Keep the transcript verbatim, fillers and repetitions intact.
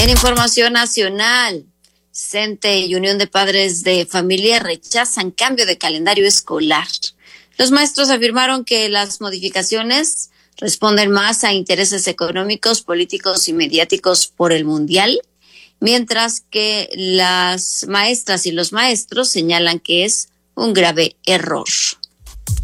En información nacional, CENTE y Unión de Padres de Familia rechazan cambio de calendario escolar. Los maestros afirmaron que las modificaciones responden más a intereses económicos, políticos y mediáticos por el Mundial, mientras que las maestras y los maestros señalan que es un grave error.